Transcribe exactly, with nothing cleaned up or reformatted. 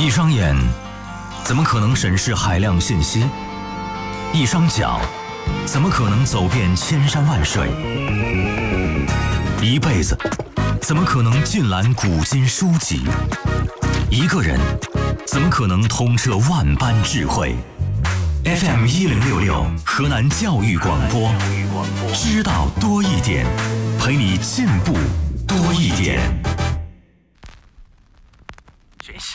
一双眼怎么可能审视海量信息？一双脚怎么可能走遍千山万水？一辈子怎么可能尽览古今书籍？一个人怎么可能通彻万般智慧？ F M 一零六六河南教育广播，知道多一点，陪你进步多一点。